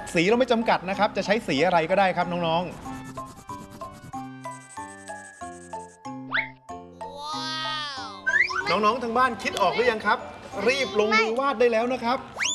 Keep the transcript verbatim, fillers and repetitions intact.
สีเราไม่จำกัดนะครับจะใช้สีอะไรก็ได้ครับน้องๆน้องๆทางบ้านคิดออกหรือยังครับรีบลงมือวาดได้แล้วนะครับ